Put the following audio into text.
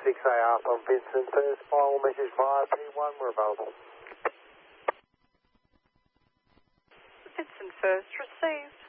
6A Alpha, Vincent First, final message via P1, we're available. Vincent First received.